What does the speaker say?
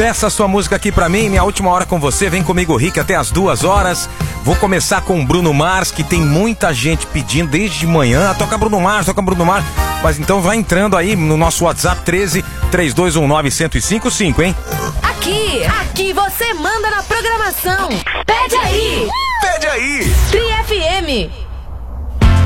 Peça a sua música aqui pra mim, minha última hora com você. Vem comigo, Rick, até as 2 horas. Vou começar com o Bruno Mars, que tem muita gente pedindo desde de manhã. Toca Bruno Mars, toca Bruno Mars. Mas então vai entrando aí no nosso WhatsApp 13 3219 1055, hein? Aqui você manda na programação. Pede aí! Pede aí! Tri FM.